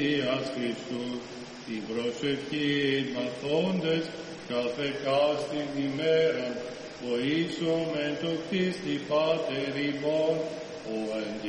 Χριστού, την προσευχή μαθώντες κάθε κάστην ημέραν, βοήσομεν το κτίστη Πάτερ ημών, ο εν τη